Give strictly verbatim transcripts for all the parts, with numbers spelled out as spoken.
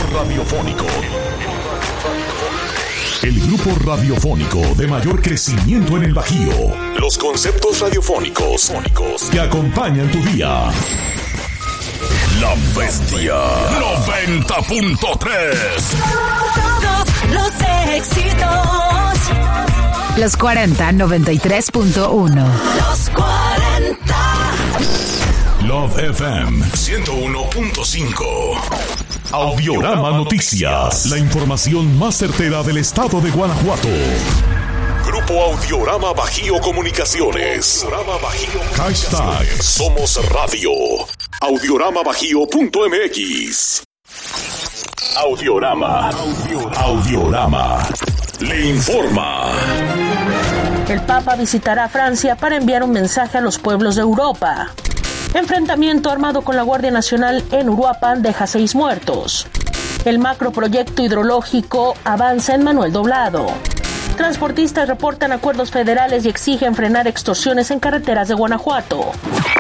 radiofónico. El grupo radiofónico de mayor crecimiento en el Bajío. Los conceptos radiofónicos que acompañan tu día. La Bestia noventa punto tres. Todos los éxitos. Los cuarenta, noventa y tres punto uno. Los cuarenta. Love F M ciento uno punto cinco. Audiorama Noticias. La información más certera del estado de Guanajuato. Grupo Audiorama Bajío Comunicaciones. Audiorama Bajío. Hashtag Somos Radio. audiorama bajío punto m x. Audiorama. Audiorama. Le informa. El Papa visitará Francia para enviar un mensaje a los pueblos de Europa. Enfrentamiento armado con la Guardia Nacional en Uruapan deja seis muertos. El macroproyecto hidrológico avanza en Manuel Doblado. Transportistas reportan acuerdos federales y exigen frenar extorsiones en carreteras de Guanajuato.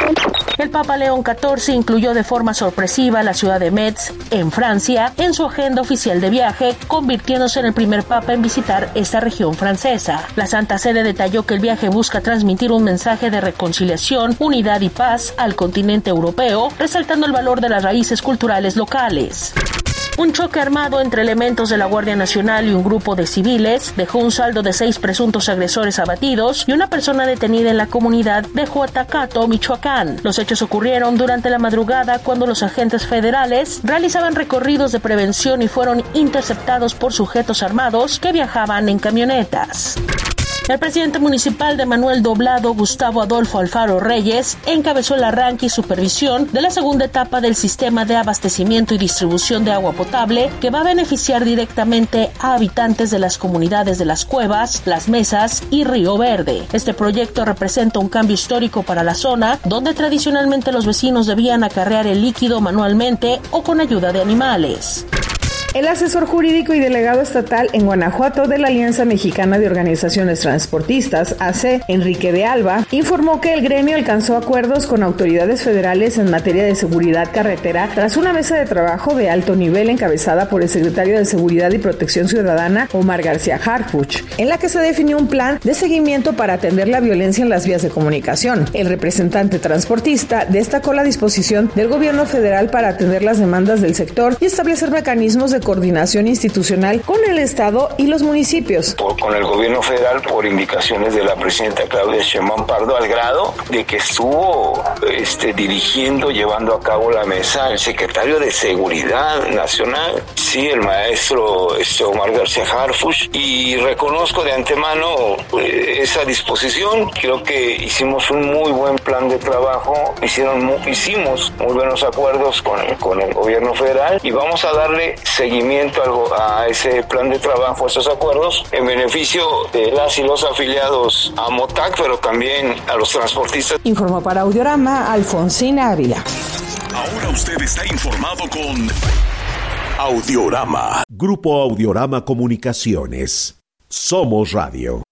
El Papa León catorce incluyó de forma sorpresiva la ciudad de Metz, en Francia, en su agenda oficial de viaje, convirtiéndose en el primer papa en visitar esta región francesa. La Santa Sede detalló que el viaje busca transmitir un mensaje de reconciliación, unidad y paz al continente europeo, resaltando el valor de las raíces culturales locales. Un choque armado entre elementos de la Guardia Nacional y un grupo de civiles dejó un saldo de seis presuntos agresores abatidos y una persona detenida en la comunidad de Huatacato, Michoacán. Los hechos ocurrieron durante la madrugada cuando los agentes federales realizaban recorridos de prevención y fueron interceptados por sujetos armados que viajaban en camionetas. El presidente municipal de Manuel Doblado, Gustavo Adolfo Alfaro Reyes, encabezó el arranque y supervisión de la segunda etapa del sistema de abastecimiento y distribución de agua potable que va a beneficiar directamente a habitantes de las comunidades de Las Cuevas, Las Mesas y Río Verde. Este proyecto representa un cambio histórico para la zona, donde tradicionalmente los vecinos debían acarrear el líquido manualmente o con ayuda de animales. El asesor jurídico y delegado estatal en Guanajuato de la Alianza Mexicana de Organizaciones Transportistas, A C, Enrique de Alba, informó que el gremio alcanzó acuerdos con autoridades federales en materia de seguridad carretera tras una mesa de trabajo de alto nivel encabezada por el secretario de Seguridad y Protección Ciudadana, Omar García Harfuch, en la que se definió un plan de seguimiento para atender la violencia en las vías de comunicación. El representante transportista destacó la disposición del gobierno federal para atender las demandas del sector y establecer mecanismos de coordinación institucional con el Estado y los municipios. Por, con el gobierno federal por indicaciones de la presidenta Claudia Sheinbaum Pardo, al grado de que estuvo este, dirigiendo, llevando a cabo la mesa el secretario de Seguridad Nacional, sí, el maestro este, Omar García Harfuch, y reconozco de antemano eh, esa disposición. Creo que hicimos un muy buen plan de trabajo, hicieron muy, hicimos muy buenos acuerdos con el, con el gobierno federal y vamos a darle seguimiento a ese plan de trabajo, a esos acuerdos, en beneficio de las y los afiliados a MOTAC, pero también a los transportistas. Informó para Audiorama Alfonsina Ávila. Ahora usted está informado con Audiorama. Grupo Audiorama Comunicaciones. Somos Radio.